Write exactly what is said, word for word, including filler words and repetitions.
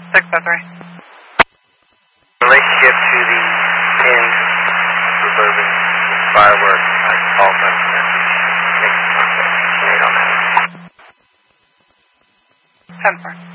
six oh three. Relationship to the pinned suburban fireworks, I call them message. Make contact made on that. ten four.